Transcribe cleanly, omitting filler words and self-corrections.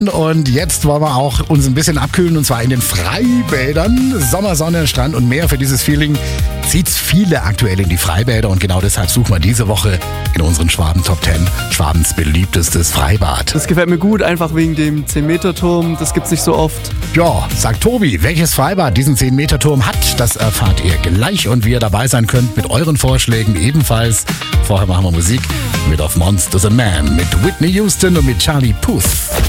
Und jetzt wollen wir auch uns ein bisschen abkühlen, und zwar in den Freibädern. Sommer, Sonne, Strand und Meer. Für dieses Feeling zieht's viele aktuell in die Freibäder, und genau deshalb suchen wir diese Woche in unseren Schwaben Top 10 Schwabens beliebtestes Freibad. Das gefällt mir gut, einfach wegen dem 10-Meter-Turm. Das gibt's nicht so oft. Ja, sagt Tobi, welches Freibad diesen 10-Meter-Turm hat, das erfahrt ihr gleich, und wie ihr dabei sein könnt mit euren Vorschlägen ebenfalls. Vorher machen wir Musik mit Of Monsters and Men, mit Whitney Houston und mit Charlie Puth.